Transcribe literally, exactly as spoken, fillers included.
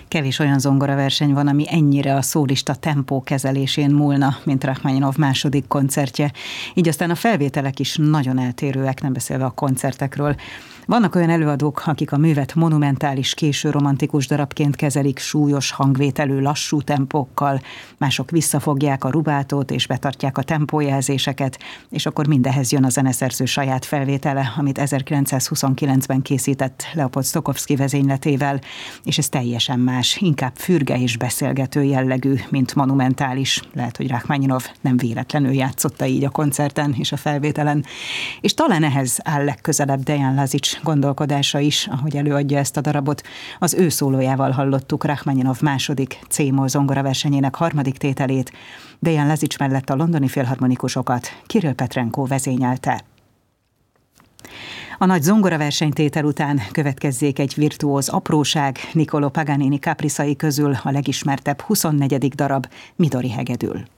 Kevés olyan zongoraverseny van, ami ennyire a szólista tempó kezelésén múlna, mint Rachmaninov második koncertje. Így aztán a felvételek is nagyon eltérőek, nem beszélve a koncertekről. Vannak olyan előadók, akik a művet monumentális, késő romantikus darabként kezelik súlyos hangvételű, lassú tempókkal, mások visszafogják a rubátót és betartják a tempójelzéseket, és akkor mindehez jön a zeneszerző saját felvétele, amit ezerkilencszázhuszonkilencben készített Leopold Stokowski vezényletével, és ez teljesen más, inkább fürge és beszélgető jellegű, mint monumentális. Lehet, hogy Rachmaninov nem véletlenül játszotta így a koncerten és a felvételen. És talán ehhez áll legközelebb Dejan Lazic gondolkodása is, ahogy előadja ezt a darabot. Az ő szólójával hallottuk Rachmaninov második C-moll zongoraversenyének harmadik tételét. Dejan Lazic mellett a londoni filharmonikusokat Kirill Petrenko vezényelte. A nagy zongoraversenytétel után következzék egy virtuóz apróság, Niccolò Paganini kápriszai közül a legismertebb huszonnegyedik darab, Midori hegedül.